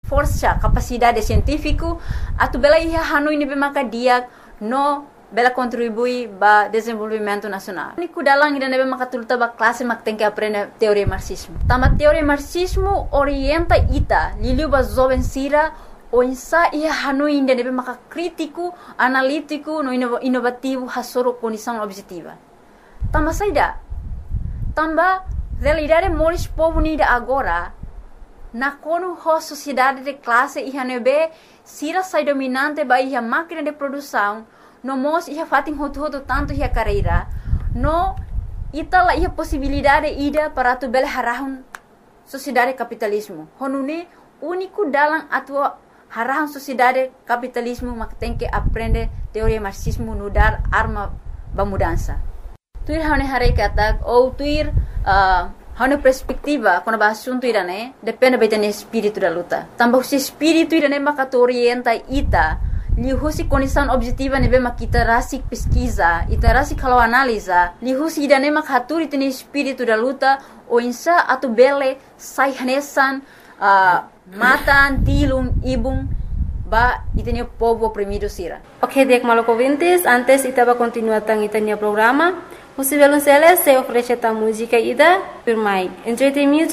força, capacidade científica, atu bela ia Hanoi nebe maka dia no bela contribui ba desenvolvimento nacional. Niku dalang ida nebe maka tulta ba classe mak tem que aprender teoria marxismo. Tama teoria marxismo orienta ita liliu ba jovem sira o insa ia Hanoi ida nebe maka crítico, analítico, no inovativo hasoro condição objetiva. Tama saida. Tamba realidade moris povo nida agora na kono ho sociedade de classe ia nebe sira sai dominante ba ia máquina de produção no mos ia fatin hotu tanto ia carreira no itala ia possibilidade ida para tu bel harahun sociedade capitalismo honune único dalam atua harahun sociedade capitalismo mak tem que aprender teoria marxismo no dar arma ba mudança tuir hane hare katak ou tuir hane perspectiva quando ba assunto irane depende betane espírito da luta tambah si espírito irane maka orienta ita lihusi condição objetiva nebe makita rasik pesquisa ita rasik kalau analisa lihusi idane mak haturi tene espírito da luta o insa atu bele sai hanesan matan tilum ibum ba itene povo oprimido sira. Ok, dek malok ouvintes, antes itaba continuar tang itania programa. Musivelun se oferece ta música ida por mai. Enjoy the music.